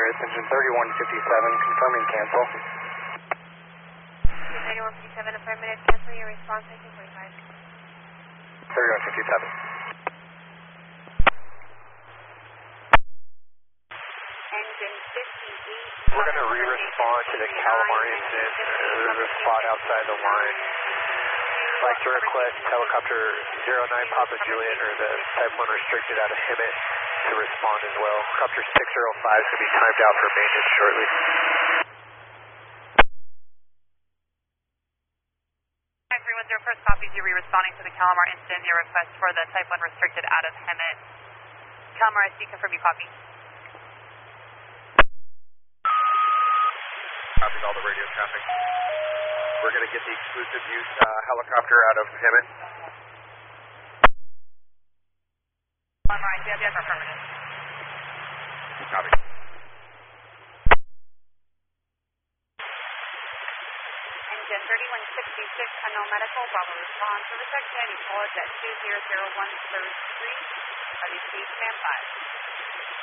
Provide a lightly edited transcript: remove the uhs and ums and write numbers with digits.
Polaris, engine 3157, confirming cancel. 3157, affirmative, cancel your response, 1945. 3157. Engine 58. We're going to re-respond to the Calamar incident. There's a spot outside the line. I'd like to request helicopter 09 Papa Juliet or the Type 1 restricted out of Hemet to respond as well. Helicopter 605 is going to be timed out for maintenance shortly. First copies, you're re-responding to the Calamar incident, your request for the Type 1 restricted out of Hemet. Calamar SC, confirm you copy. Copies all the radio traffic. We're going to get the exclusive use helicopter out of Hemet. Calamar SC, yes, affirmative. Copy. Engine 3166, unknown medical, Bravo response. River section, you call us at 2001333. RDC, command 5.